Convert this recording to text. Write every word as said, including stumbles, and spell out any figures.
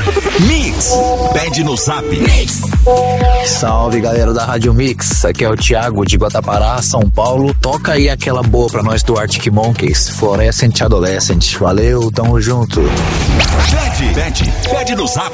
Mix, pede no zap. Mix. Salve, galera da Rádio Mix, aqui é o Thiago de Guatapará, São Paulo. Toca aí aquela boa pra nós do Arctic Monkeys, Fluorescent Adolescent. Valeu, tamo junto. Pede, pede, pede no zap.